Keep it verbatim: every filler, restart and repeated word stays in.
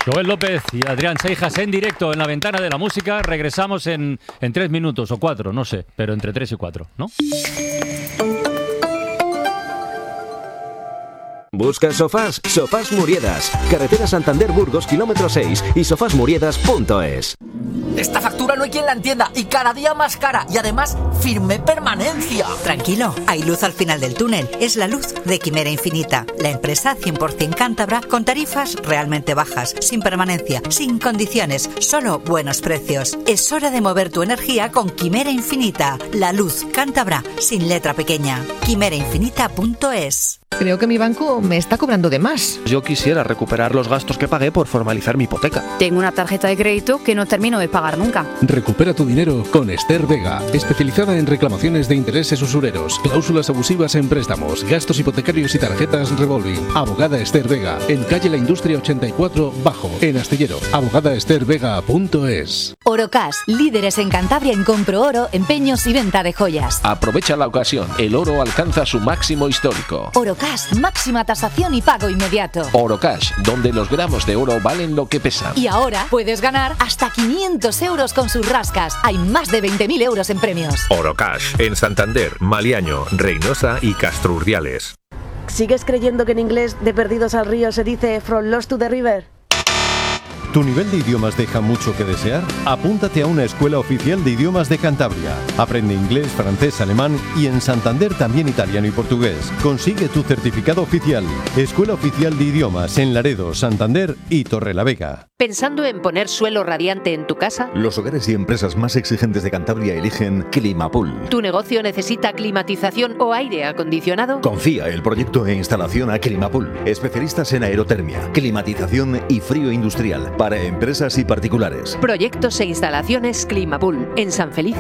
Joel López y Adrián Seijas en directo en La Ventana de la Música. Regresamos en, en tres minutos o cuatro, no sé, pero entre tres y cuatro, ¿no? ¿Buscas sofás? Sofás Muriedas. Carretera Santander-Burgos, kilómetro seis y sofás muriedas punto es. Esta factura no hay quien la entienda y cada día más cara y además firme permanencia. Tranquilo, hay luz al final del túnel. Es la luz de Quimera Infinita, la empresa cien por ciento cántabra con tarifas realmente bajas, sin permanencia, sin condiciones, solo buenos precios. Es hora de mover tu energía con Quimera Infinita, la luz cántabra sin letra pequeña. quimera infinita punto es. Creo que mi banco me está cobrando de más. Yo quisiera recuperar los gastos que pagué por formalizar mi hipoteca. Tengo una tarjeta de crédito que no termino de pagar nunca. Recupera tu dinero con Esther Vega, especializada en reclamaciones de intereses usureros, cláusulas abusivas en préstamos, gastos hipotecarios y tarjetas revolving. Abogada Esther Vega, en calle La Industria ochenta y cuatro Bajo, en Astillero. abogada ester vega punto es. Orocash, líderes en Cantabria en compro oro, empeños y venta de joyas. Aprovecha la ocasión, el oro alcanza su máximo histórico. Orocash, máxima tasación y pago inmediato. Orocash, donde los gramos de oro valen lo que pesan. Y ahora puedes ganar hasta quinientos euros con sus rascas. Hay más de veinte mil euros en premios. Orocash, en Santander, Maliaño, Reynosa y Castro Urdiales. ¿Sigues creyendo que en inglés de perdidos al río se dice from lost to the river? ¿Tu nivel de idiomas deja mucho que desear? Apúntate a una escuela oficial de idiomas de Cantabria. Aprende inglés, francés, alemán y en Santander también italiano y portugués. Consigue tu certificado oficial. Escuela Oficial de Idiomas en Laredo, Santander y Torrelavega. ¿Pensando en poner suelo radiante en tu casa? Los hogares y empresas más exigentes de Cantabria eligen Climapool. ¿Tu negocio necesita climatización o aire acondicionado? Confía el proyecto e instalación a Climapool. Especialistas en aerotermia, climatización y frío industrial para empresas y particulares. Proyectos e instalaciones Climapool en San Felices